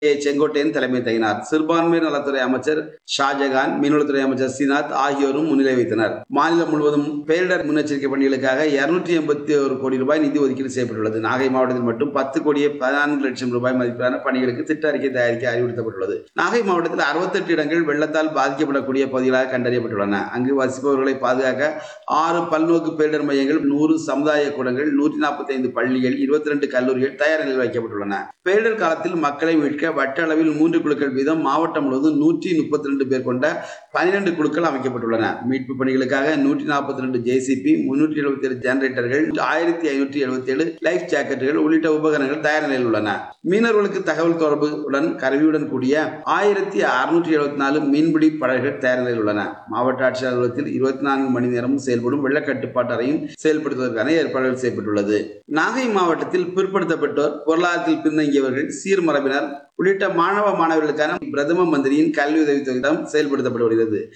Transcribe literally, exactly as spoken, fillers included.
செங்கோட்டையன் தலைமை தங்கினார். சிறுபான்மையினர் நலத்துறை அமைச்சர் ஷாஜகான், மீன்வளத்துறை அமைச்சர் ஸ்ரீநாத் ஆகியோரும் முன்னிலை வைத்தனர். மாநிலம் முழுவதும் பேரிடர் முன்னெச்சரிக்கை பணிகளுக்காக இருநூற்றி எண்பத்தி ஒரு கோடி ரூபாய் நிதி ஒதுக்கீடு செய்யப்பட்டுள்ளது. நாகை மாவட்டத்தில் மட்டும் பத்து கோடியே பதினான்கு லட்சம் ரூபாய் மதிப்பிலான பணிகளுக்கு திட்ட அறிக்கை தயாரிக்க அறிவுறுத்தப்பட்டுள்ளது. நாகை மாவட்டத்தில் அறுபத்தெட்டு இடங்கள் வெள்ளத்தால் பாதிக்கப்படக்கூடிய பகுதிகளாக கண்டறியப்பட்டுள்ளன. அங்கு வசிப்பவர்களை பாதுகாக்க ஆறு பல்நோக்கு பேரிடர் மையங்கள், நூறு சமுதாய கூடங்கள், நூற்றி நாற்பத்தி ஐந்து பள்ளிகள், இருபத்தி ரெண்டு கல்லூரிகள் தயார் நிலையில் வைக்கப்பட்டுள்ளன. பேரிடர் காலத்தில் மக்களை மீட்க வட்ட அளவில் மூன்று குழுக்கள் வீதம் மாவட்டம் முழுவதும் நூற்றி முப்பத்தி ரெண்டு பேர் கொண்ட பனிரெண்டு குழுக்கள் அமைக்கப்பட்டுள்ளன. மீட்பு பணிகளுக்காக நூற்றி நாற்பத்தி ரெண்டு ஜேசிபி, முன்னூற்றி எழுபத்தி ஏழு ஜெனரேட்டர்கள், ஆயிரத்தி ஐநூற்றி எழுபத்தி ஏழு லைஃப் ஜாக்கெட்டுகள் உள்ளிட்ட உபகரணங்கள் தயார் நிலையில் உள்ளன. மீனவர்களுக்கு தகவல் தொடர்புடன் கருவியுடன் கூடிய ஆயிரத்தி அறுநூற்றி எழுபத்தி நாலு மீன்பிடி படகுகள் தயார் நிலையில் உள்ளன. மாவட்ட ஆட்சியர் அலுவலகத்தில் இருபத்தி நான்கு மணி நேரமும் செயல்படும் வெள்ள கட்டுப்பாட்டு அறையும் செயல்படுத்துவதற்கான ஏற்பாடுகள் செய்யப்பட்டுள்ளது. நாகை மாவட்டத்தில் பிற்படுத்தப்பட்டோர், பொருளாதாரத்தில் பின்தங்கியவர்கள், சீர்மரபினர் உள்ளிட்ட மாணவ மாணவர்களுக்கான பிரதம மந்திரியின் கல்வி உதவித் திட்டம் செயல்படுத்தப்பட்டு வருகிறது.